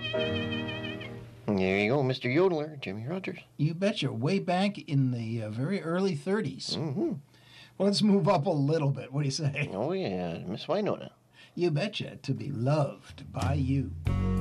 There you go, Mr. Yodeler, Jimmy Rogers. You betcha. Way back in the very early 30s. Mm-hmm. Well, let's move up a little bit. What do you say? Oh, yeah, Miss Winona. You betcha. To be loved by you.